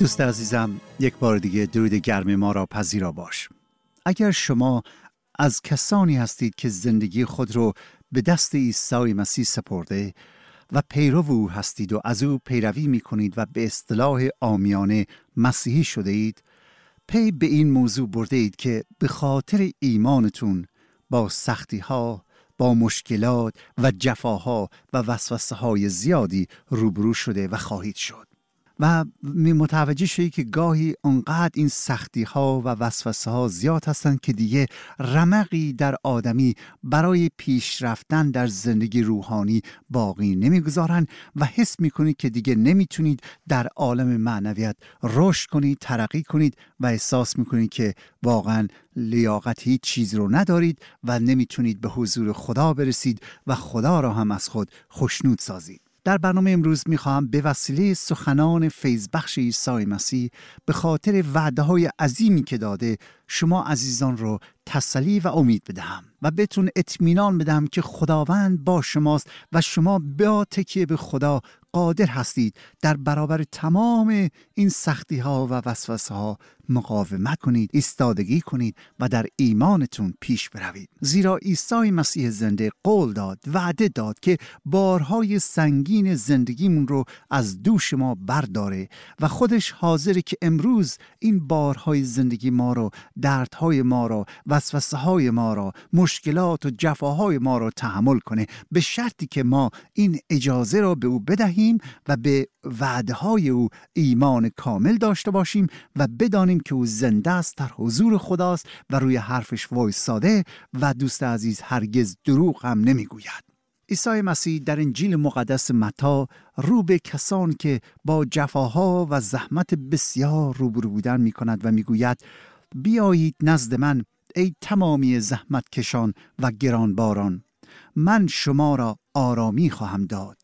دوست عزیزم، یک بار دیگه درود گرم ما را پذیرا باش. اگر شما از کسانی هستید که زندگی خود رو به دست عیسی مسیح سپرده و پیرو او هستید و از او پیروی می کنید و به اصطلاح عامیانه مسیحی شده اید، پی به این موضوع برده اید که به خاطر ایمانتون با سختی ها، با مشکلات و جفاها و وسوسه های زیادی روبرو شده و خواهید شد. و متوجه شدید که گاهی انقدر این سختی ها و وسوسه ها زیاد هستند که دیگه رمقی در آدمی برای پیش رفتن در زندگی روحانی باقی نمیگذارن و حس میکنید که دیگه نمیتونید در عالم معنویت رشد کنید، ترقی کنید و احساس میکنید که واقعا لیاقت هیچ چیز رو ندارید و نمیتونید به حضور خدا برسید و خدا را هم از خود خوشنود سازید. در برنامه امروز میخواهم به وسیله سخنان فیضبخش عیسی مسیح به خاطر وعده‌های عظیمی که داده شما عزیزان رو تسلی و امید بدهم و بهتون اطمینان بدم که خداوند با شماست و شما با تکیه به خدا قادر هستید در برابر تمام این سختی ها و وسوسه ها مقاومت کنید، ایستادگی کنید و در ایمانتون پیش بروید. زیرا عیسی مسیح زنده قول داد، وعده داد که بارهای سنگین زندگیمون رو از دوش ما برداره و خودش حاضره که امروز این بارهای زندگی ما رو، دردهای ما رو، وسوسه های ما رو، مشکلات و جفاهای ما رو تحمل کنه، به شرطی که ما این اجازه را به او بدهیم و به وعده های او ایمان کامل داشته باشیم و بدانیم که او زنده است، در حضور خداست و روی حرفش وایساده و دوست عزیز هرگز دروغ هم نمیگوید. عیسی مسیح در انجیل مقدس متی رو به کسان که با جفاها و زحمت بسیار روبرو بودن می کند و می گوید بیایید نزد من ای تمامی زحمت کشان و گرانباران، من شما را آرامی خواهم داد.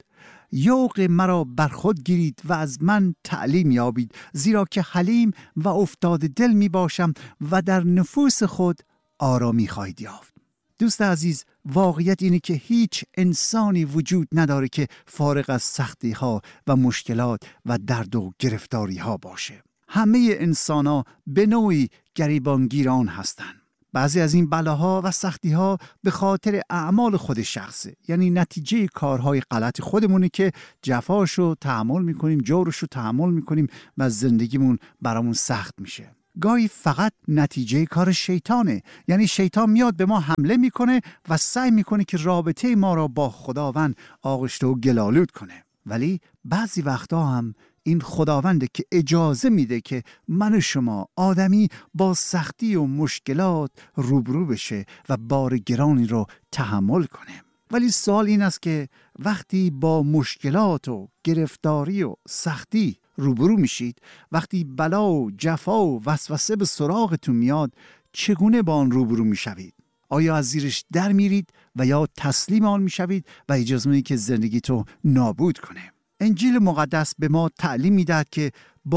یوغ مرا بر خود گیرید و از من تعلیم یابید، زیرا که حلیم و افتاده دل می باشم و در نفوس خود آرامی خواهید یافت. دوست عزیز، واقعیت اینه که هیچ انسانی وجود نداره که فارغ از سختی ها و مشکلات و درد و گرفتاری ها باشه. همه انسان ها به نوعی گریبانگیران هستند. بعضی از این بلاها و سختی ها به خاطر اعمال خود شخصه، یعنی نتیجه کارهای غلط خودمونه که جفاشو تحمل میکنیم، جورشو تحمل میکنیم و زندگیمون برامون سخت میشه. گاهی فقط نتیجه کار شیطانه، یعنی شیطان میاد به ما حمله میکنه و سعی میکنه که رابطه ما را با خداوند آغشته و گلالود کنه. ولی بعضی وقتا هم این خداونده که اجازه میده که من و شما آدمی با سختی و مشکلات روبرو بشه و بار گرانی رو تحمل کنه. ولی سوال این است که وقتی با مشکلات و گرفتاری و سختی روبرو میشید، وقتی بلا و جفا و وسوسه به سراغتون میاد، چگونه با آن روبرو میشوید؟ آیا از زیرش در میرید و یا تسلیم آن میشوید و اجازه میدید که زندگی تو نابود کنه؟ انجیل مقدس به ما تعلیم میدهد که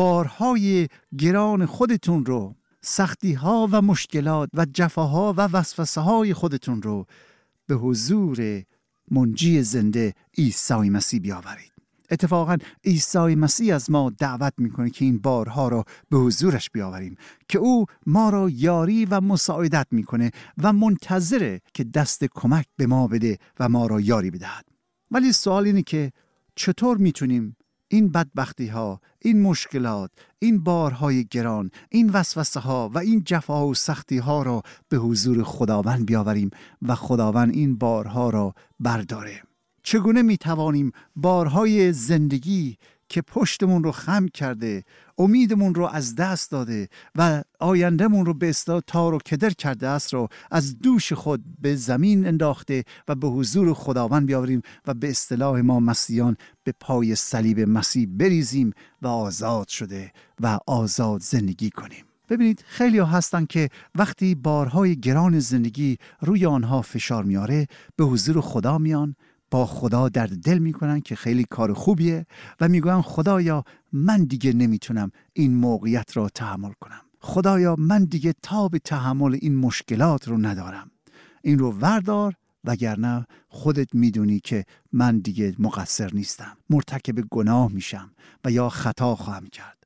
بارهای گران خودتون رو، سختی‌ها و مشکلات و جفاها و وسوسه های خودتون رو به حضور منجی زنده عیسی مسیح بیاورید. اتفاقا عیسی مسیح از ما دعوت میکنه که این بارها رو به حضورش بیاوریم، که او ما را یاری و مساعدت میکنه و منتظره که دست کمک به ما بده و ما را یاری بدهد. ولی سوال اینه که چطور میتونیم این بدبختی ها، این مشکلات، این بارهای گران، این وسوسه ها و این جفا و سختی ها را به حضور خداوند بیاوریم و خداوند این بارها را برداره؟ چگونه میتوانیم بارهای زندگی که پشتمون رو خم کرده، امیدمون رو از دست داده و آیندهمون رو به اصطلاح تار و کدر کرده است رو از دوش خود به زمین انداخته و به حضور خداوند بیاوریم و به اصطلاح ما مسیحیان به پای صلیب مسیح بریزیم و آزاد شده و آزاد زندگی کنیم؟ ببینید، خیلی ها هستن که وقتی بارهای گران زندگی روی آنها فشار میاره، به حضور خدا میان، با خدا درد دل میکنن که خیلی کار خوبیه و میگن خدایا من دیگه نمیتونم این موقعیت را تحمل کنم، خدایا من دیگه تاب تحمل این مشکلات رو ندارم، این رو وردار وگرنه خودت میدونی که من دیگه مقصر نیستم، مرتکب گناه میشم و یا خطا خواهم کرد.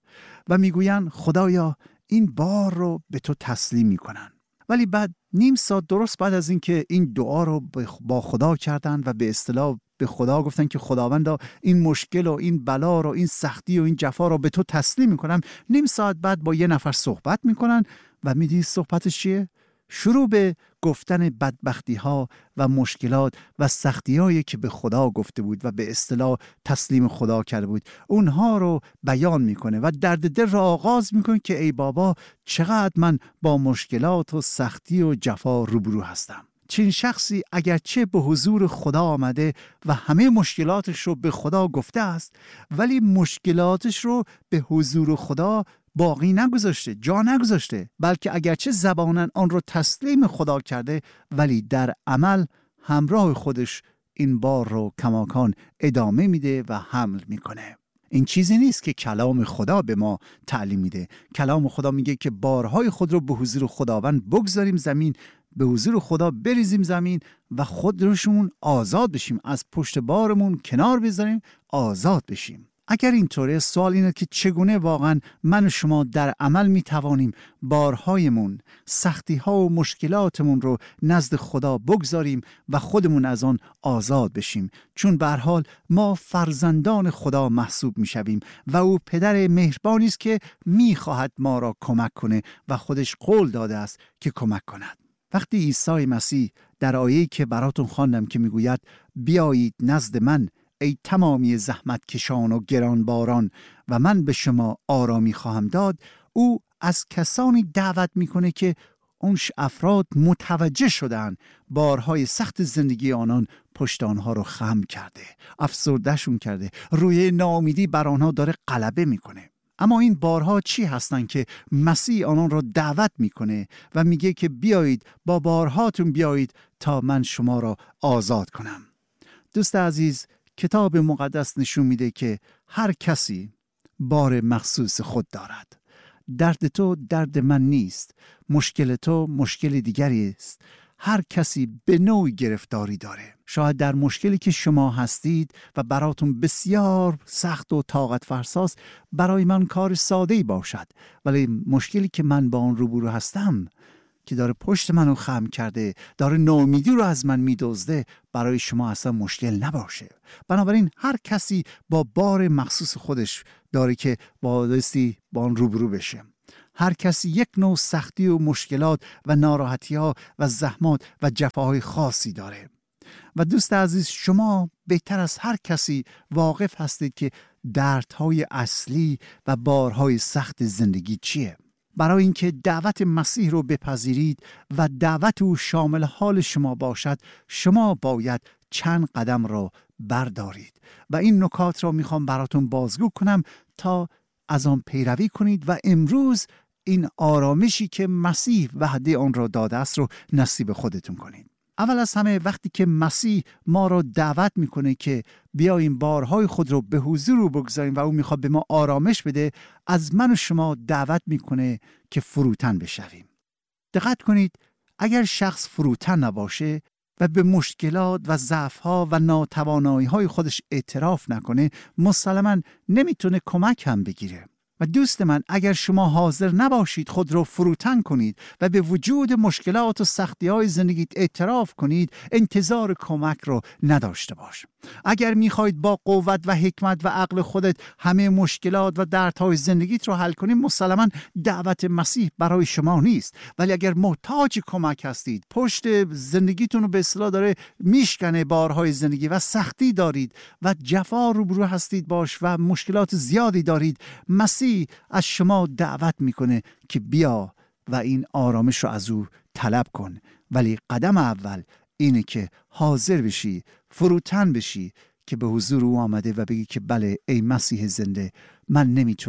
و میگویند خدایا این بار رو به تو تسلیم میکنن. ولی بعد نیم ساعت درست بعد از اینکه این دعا رو با خدا کردن و به اصطلاح به خدا گفتن که خداوندا این مشکل و این بلا رو، این سختی و این جفا رو به تو تسلیم میکنم، نیم ساعت بعد با یه نفر صحبت میکنن و میدید صحبتش چیه؟ شروع به گفتن بدبختی ها و مشکلات و سختی هایی که به خدا گفته بود و به اصطلاح تسلیم خدا کرده بود اونها رو بیان میکنه و درد دل را آغاز میکنه که ای بابا چقدر من با مشکلات و سختی و جفا روبرو هستم. چین شخصی اگرچه به حضور خدا آمده و همه مشکلاتش رو به خدا گفته است، ولی مشکلاتش رو به حضور خدا باقی نگذاشته، جا نگذاشته، بلکه اگرچه زباناً آن رو تسلیم خدا کرده، ولی در عمل همراه خودش این بار رو کماکان ادامه میده و حمل میکنه. این چیزی نیست که کلام خدا به ما تعلیم میده. کلام خدا میگه که بارهای خود رو به حضور خداوند بگذاریم زمین، به حضور خدا بریزیم زمین و خودشون آزاد بشیم، از پشت بارمون کنار بذاریم، آزاد بشیم. اگر اینطوره، سوال اینه که چگونه واقعا من و شما در عمل میتوانیم بارهایمون، سختی‌ها و مشکلاتمون رو نزد خدا بگذاریم و خودمون از آن آزاد بشیم، چون به هر حال ما فرزندان خدا محسوب میشویم و او پدر مهربانی است که میخواهد ما را کمک کنه و خودش قول داده است که کمک کند. وقتی عیسی مسیح در آیه‌ای که براتون خواندم که میگوید بیایید نزد من ای تمامی زحمت کشان و گرانباران و من به شما آرامی خواهم داد، او از کسانی دعوت میکنه که اون افراد متوجه شدن بارهای سخت زندگی آنان پشت آنها رو خم کرده، افسردهشون کرده، روی ناامیدی بر آنها داره غلبه میکنه. اما این بارها چی هستن که مسیح آنان را دعوت میکنه و میگه که بیایید با بارهاتون بیایید تا من شما را آزاد کنم؟ دوست عزیز، کتاب مقدس نشون میده که هر کسی بار مخصوص خود دارد. درد تو درد من نیست، مشکل تو مشکل دیگری است. هر کسی به نوعی گرفتاری داره. شاید در مشکلی که شما هستید و براتون بسیار سخت و طاقت فرساست، برای من کار ساده‌ای باشد، ولی مشکلی که من با آن روبرو هستم که داره پشت منو خم کرده، داره ناامیدی رو از من میدزده، برای شما اصلا مشکل نباشه. بنابراین هر کسی با بار مخصوص خودش داره که بایستی با آن روبرو بشه. هر کسی یک نوع سختی و مشکلات و ناراحتی ها و زحمات و جفاهای خاصی داره. و دوست عزیز، شما بهتر از هر کسی واقف هستید که دردهای اصلی و بارهای سخت زندگی چیه. برای اینکه دعوت مسیح رو بپذیرید و دعوت او شامل حال شما باشد، شما باید چند قدم را بردارید و این نکات را میخوام براتون بازگو کنم تا از آن پیروی کنید و امروز این آرامشی که مسیح وعده آن را داده است رو نصیب خودتون کنید. اول از همه وقتی که مسیح ما را دعوت میکنه که بیاییم بارهای خود رو به حضور او بگذاریم و او میخواد به ما آرامش بده، از من و شما دعوت میکنه که فروتن بشویم. دقت کنید، اگر شخص فروتن نباشه و به مشکلات و ضعف‌ها و ناتوانایی‌های خودش اعتراف نکنه، مسلماً نمیتونه کمک هم بگیره. و دوست من، اگر شما حاضر نباشید خود رو فروتن کنید و به وجود مشکلات و سختی‌های زندگیت اعتراف کنید، انتظار کمک رو نداشته باش. اگر میخواید با قوت و حکمت و عقل خودت همه مشکلات و دردهای زندگیت رو حل کنید، مسلماً دعوت مسیح برای شما نیست. ولی اگر محتاج کمک هستید، پشت زندگیتون رو به اصطلاح داره میشکنه بارهای زندگی و سختی دارید و جفا روبرو هستید باش و مشکلات زیادی دارید، مسیح از شما دعوت میکنه که بیا و این آرامش رو از او طلب کن. ولی قدم اول اینه که حاضر بشی، فروتن بشی که به حضور او آمده و بگی که بله ای مسیح زنده، من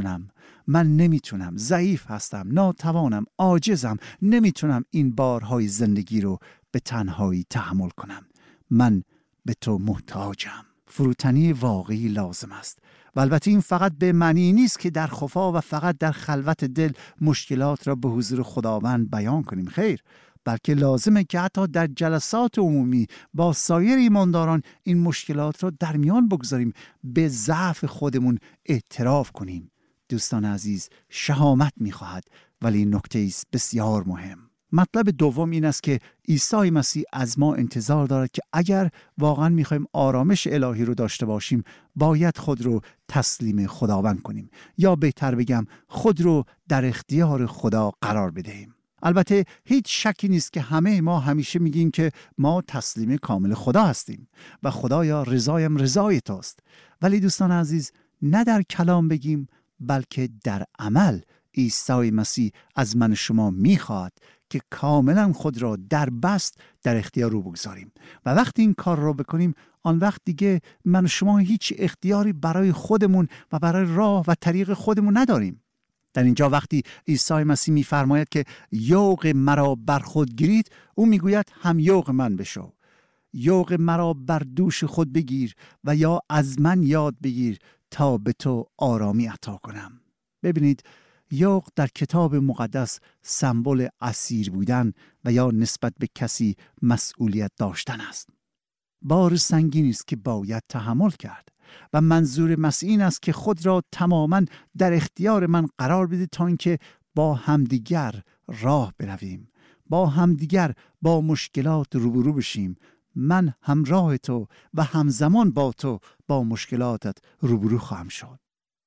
نمیتونم، ضعیف هستم، ناتوانم، عاجزم، نمیتونم این بارهای زندگی رو به تنهایی تحمل کنم، من به تو محتاجم. فروتنی واقعی لازم است. و البته این فقط به معنی نیست که در خفا و فقط در خلوت دل مشکلات را به حضور خداوند بیان کنیم، خیر، بلکه لازمه که حتی در جلسات عمومی با سایر ایمانداران این مشکلات را در میان بگذاریم، به ضعف خودمون اعتراف کنیم، دوستان عزیز شهامت می‌خواهد، ولی نکته است بسیار مهم. مطلب دوم این است که عیسی مسیح از ما انتظار دارد که اگر واقعا می‌خوایم آرامش الهی رو داشته باشیم، باید خود رو تسلیم خداوند کنیم، یا بهتر بگم خود رو در اختیار خدا قرار بدهیم. البته هیچ شکی نیست که همه ما همیشه میگیم که ما تسلیم کامل خدا هستیم و خدایا رضایم رضای توست، ولی دوستان عزیز نه در کلام بگیم بلکه در عمل عیسی مسیح از من شما میخواد که کاملا خود را در بست در اختیار او بگذاریم و وقتی این کار را بکنیم آن وقت دیگه من شما هیچ اختیاری برای خودمون و برای راه و طریق خودمون نداریم. در اینجا وقتی عیسی مسیح میفرماید که یوغ مرا بر خود گیرید، او میگوید هم یوغ من بشو، یوغ مرا بر دوش خود بگیر و یا از من یاد بگیر تا به تو آرامی عطا کنم. ببینید یوغ در کتاب مقدس سمبل اسیر بودن و یا نسبت به کسی مسئولیت داشتن است. بار سنگینی است که باید تحمل کرد و منظور مسیح این است که خود را تماما در اختیار من قرار بده تا اینکه با همدیگر راه برویم، با همدیگر با مشکلات روبرو بشیم. من همراه تو و همزمان با تو با مشکلاتت روبرو خواهم شد.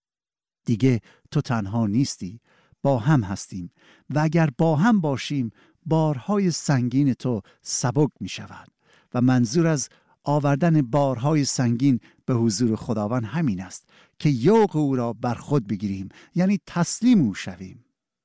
دیگه تو تنها نیستی، با هم هستیم و اگر با هم باشیم بارهای سنگین تو سبک می شود و منظور از آوردن بارهای سنگین به حضور خداوند همین است که یوغ او را بر خود بگیریم، یعنی تسلیم او شویم.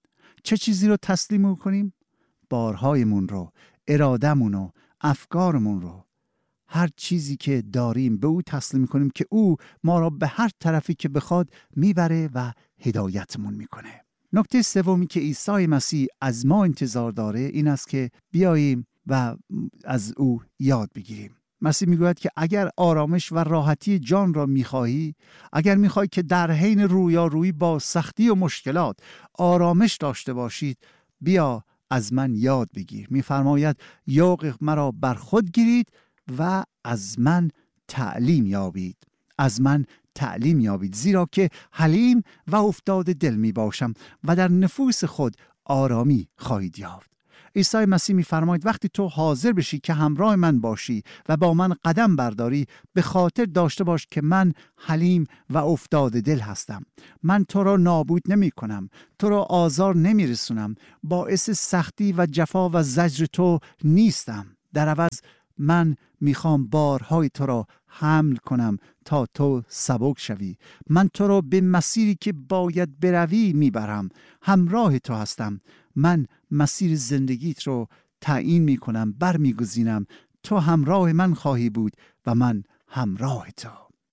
چه چیزی رو تسلیم او کنیم؟ بارهایمون رو، ارادهمون رو، افکارمون رو، هر چیزی که داریم به او تسلیم کنیم که او ما را به هر طرفی که بخواد میبره و هدایتمون میکنه. نکته سومی که عیسی مسیح از ما انتظار داره این است که بیاییم و از او یاد بگیریم. مسیح میگوید که اگر آرامش و راحتی جان را میخواهی، اگر میخوای که در حین رویارویی با سختی و مشکلات آرامش داشته باشید، بیا از من یاد بگیر. میفرماید یوغ مرا بر خود گیرید و از من تعلیم یابید، از من تعلیم یابید، زیرا که حلیم و افتاده دل می باشم و در نفوس خود آرامی خواهید یافت. عیسی مسیح می‌فرماید وقتی تو حاضر بشی که همراه من باشی و با من قدم برداری، به خاطر داشته باش که من حلیم و افتاده دل هستم. من تو را نابود نمی کنم، تو را آزار نمی رسونم، باعث سختی و جفا و زجر تو نیستم. در عوض من میخوام بارهای تو را حمل کنم تا تو سبک شوی. من تو را به مسیری که باید بروی میبرم، همراه تو هستم. من مسیر زندگیت رو تعیین میکنم، برمیگزینم. تو همراه من خواهی بود و من همراه تو.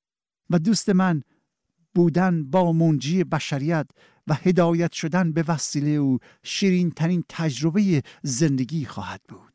و دوست من، بودن با منجی بشریت و هدایت شدن به وسیله او شیرین ترین تجربه زندگی خواهد بود.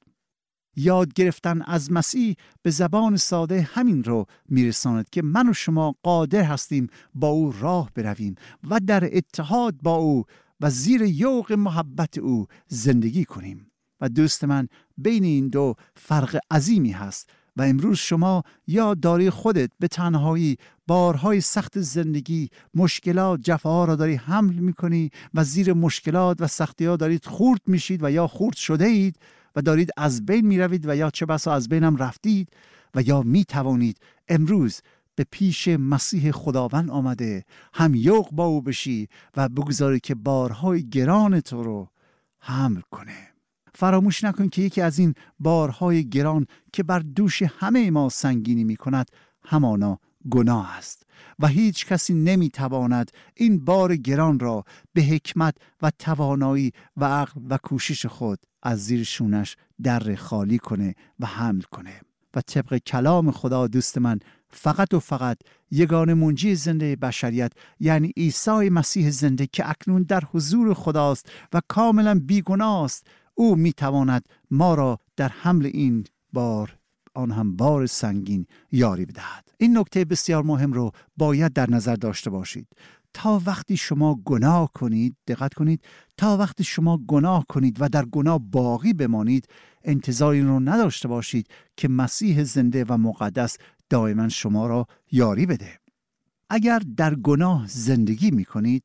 یاد گرفتن از مسیح به زبان ساده همین رو میرساند که من و شما قادر هستیم با او راه برویم و در اتحاد با او و زیر یوغ محبت او زندگی کنیم. و دوست من، بین این دو فرق عظیمی هست و امروز شما یا داری خودت به تنهایی بارهای سخت زندگی، مشکلات، جفاها را داری حمل میکنی و زیر مشکلات و سختی ها دارید خورد میشید و یا خورد شده اید و دارید از بین میروید و یا چه بسا از بینم رفتید، و یا میتوانید امروز به پیش مسیح خداوند آمده هم یوغ با او بشی و بگذاری که بارهای گران تو رو حمل کنه. فراموش نکن که یکی از این بارهای گران که بر دوش همه ما سنگینی می کند همانا گناه است و هیچ کسی نمی تواند این بار گران را به حکمت و توانایی و عقل و کوشش خود از زیر شونش در خالی کنه و حمل کنه. و طبق کلام خدا دوست من، فقط و فقط یگانه منجی زنده بشریت، یعنی عیسی مسیح زنده که اکنون در حضور خداست و کاملا بیگناه است، او میتواند ما را در حمل این بار، آن هم بار سنگین، یاری بدهد. این نکته بسیار مهم رو باید در نظر داشته باشید. تا وقتی شما گناه کنید، دقت کنید، تا وقتی شما گناه کنید و در گناه باقی بمانید، انتظار این رو نداشته باشید که مسیح زنده و مقدس دائما شما را یاری بده. اگر در گناه زندگی می کنید،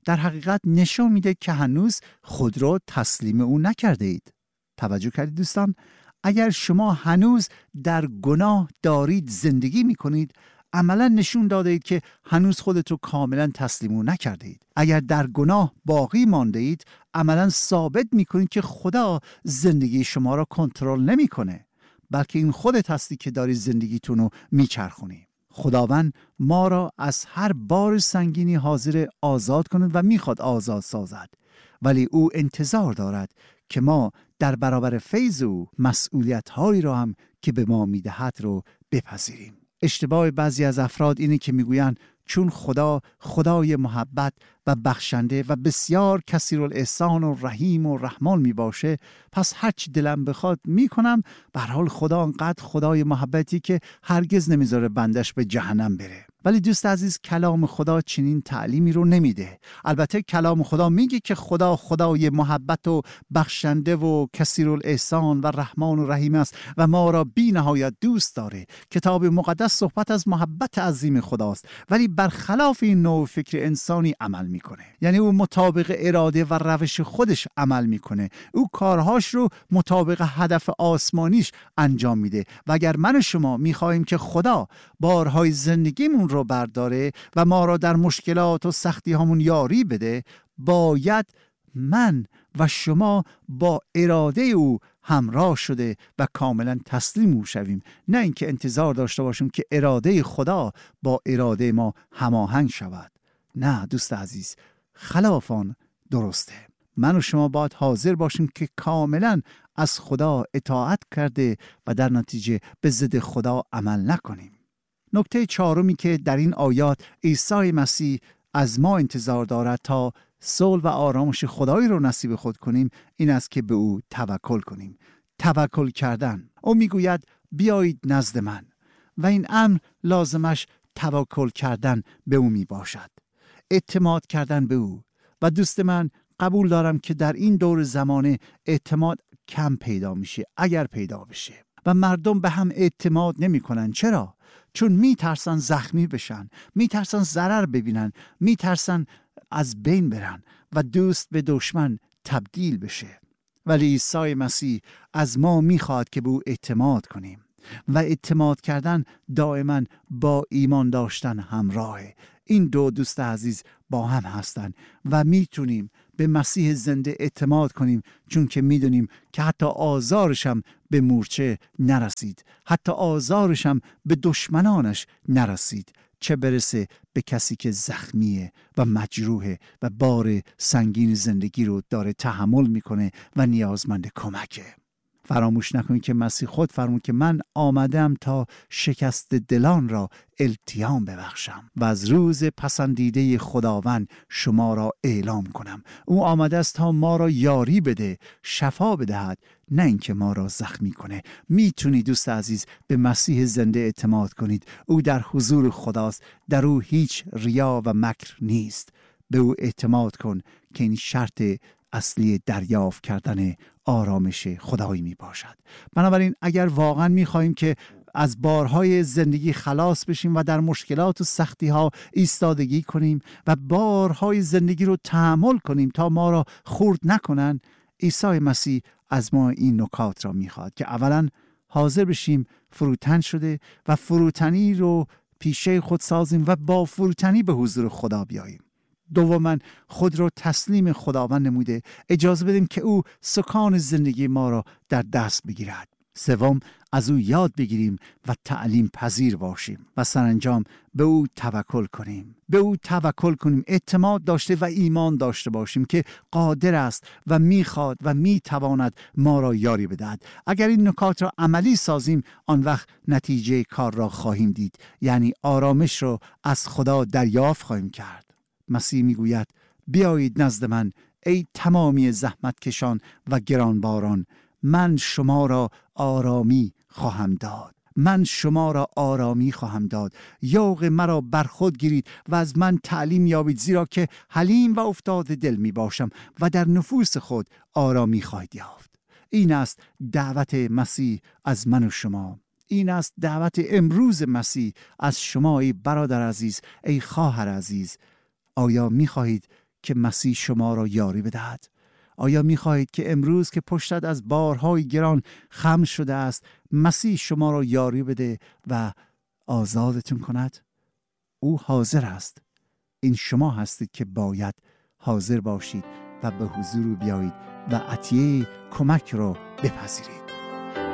در حقیقت نشون میده که هنوز خود رو تسلیم او نکرده اید. توجه کردید دوستان؟ اگر شما هنوز در گناه دارید زندگی میکنید، عملا نشون داده اید که هنوز خودتو کاملا تسلیم او نکرده اید. اگر در گناه باقی مانده اید، عملا ثابت میکنید که خدا زندگی شما را کنترل نمیکنه، بلکه این خودت هستی که داری زندگیتون رو میچرخونی. خداوند ما را از هر بار سنگینی حاضر آزاد کند و میخواد آزاد سازد، ولی او انتظار دارد که ما در برابر فیض او مسئولیت‌هایی را هم که به ما میدهد رو بپذیریم. اشتباه بعضی از افراد اینه که میگویند چون خدا خدای محبت و بخشنده و بسیار کثیرالاحسان و رحیم و رحمان می باشه، پس هر چی دلم بخواد میکنم. به هر حال خدا انقدر خدای محبتی که هرگز نمیذاره بندش به جهنم بره. ولی دوست عزیز، کلام خدا چنین تعلیمی رو نمیده. البته کلام خدا میگه که خدا خدای محبت و بخشنده و کثیرالاحسان و رحمان و رحیم است و ما را بی نهایت دوست داره. کتاب مقدس صحبت از محبت عظیم خداست، ولی برخلاف این نوع فکر انسانی عمل میکنه. یعنی او مطابق اراده و روش خودش عمل میکنه. او کارهاش رو مطابق هدف آسمانیش انجام میده. و اگر من و شما میخواهیم که خدا بارهای زندگیمون رو برداره و ما را در مشکلات و سختی همون یاری بده، باید من و شما با اراده او همراه شده و کاملا تسلیم او شویم، نه اینکه انتظار داشته باشیم که اراده خدا با اراده ما هماهنگ شود. نه دوست عزیز، خلاف آن درسته. من و شما باید حاضر باشیم که کاملا از خدا اطاعت کرده و در نتیجه به ضد خدا عمل نکنیم. نکته چهارمی که در این آیات عیسی مسیح از ما انتظار دارد تا صلح و آرامش خدایی رو نصیب خود کنیم، این است که به او توکل کنیم. توکل کردن. او میگوید بیایید نزد من و این امر لازمش توکل کردن به او می باشد، اعتماد کردن به او. و دوست من، قبول دارم که در این دور زمانه اعتماد کم پیدا میشه، اگر پیدا بشه، و مردم به هم اعتماد نمی کنن. چرا؟ چون میترسن زخمی بشن، میترسن ضرر ببینن، میترسن از بین برن و دوست به دشمن تبدیل بشه. ولی عیسی مسیح از ما میخواد که به او اعتماد کنیم و اعتماد کردن دائما با ایمان داشتن همراهه. این دو دوست عزیز با هم هستن و میتونیم به مسیح زنده اعتماد کنیم، چون که میدونیم که حتی آزارش هم به مورچه نرسید، حتی آزارش هم به دشمنانش نرسید، چه برسه به کسی که زخمیه و مجروحه و بار سنگین زندگی رو داره تحمل میکنه و نیازمند کمکه. فراموش نکنید که مسیح خود فرمود که من آمدم تا شکست دلان را التیام ببخشم و از روز پسندیده خداوند شما را اعلام کنم. او آمده است تا ما را یاری بده، شفا بدهد، نه اینکه ما را زخمی کنه. میتونید دوست عزیز به مسیح زنده اعتماد کنید. او در حضور خداست، در او هیچ ریا و مکر نیست. به او اعتماد کن که این شرط اصلی دریافت کردن آرامش خدایی می باشد. بنابراین اگر واقعا می خواهیم که از بارهای زندگی خلاص بشیم و در مشکلات و سختی ها ایستادگی کنیم و بارهای زندگی رو تحمل کنیم تا ما را خورد نکنن، عیسی مسیح از ما این نکات را می خواهد که اولا حاضر بشیم فروتن شده و فروتنی رو پیشه خود سازیم و با فروتنی به حضور خدا بیاییم. دوما خود رو تسلیم خداوند نموده اجازه بدیم که او سکان زندگی ما را در دست بگیرد. سوم، از او یاد بگیریم و تعلیم پذیر باشیم و سرانجام به او توکل کنیم. به او توکل کنیم، اعتماد داشته و ایمان داشته باشیم که قادر است و میخواد و میتواند ما را یاری بدهد. اگر این نکات را عملی سازیم، آن وقت نتیجه کار را خواهیم دید، یعنی آرامش را از خدا دریافت خواهیم کرد. مسیح میگوید بیایید نزد من ای تمامی زحمت کشان و گرانباران، من شما را آرامی خواهم داد. من شما را آرامی خواهم داد. یوغ مرا بر خود گیرید و از من تعلیم یابید، زیرا که حلیم و افتاده دل می باشم و در نفوس خود آرامی خواهید یافت. این است دعوت مسیح از من و شما. این است دعوت امروز مسیح از شما ای برادر عزیز، ای خواهر عزیز. آیا می خواهید که مسیح شما را یاری بدهد؟ آیا می‌خواهید که امروز که پشتت از بارهای گران خم شده است، مسیح شما را یاری بده و آزادتون کند؟ او حاضر است. این شما هستید که باید حاضر باشید و به حضور بیایید و عطیه کمک را بپذیرید.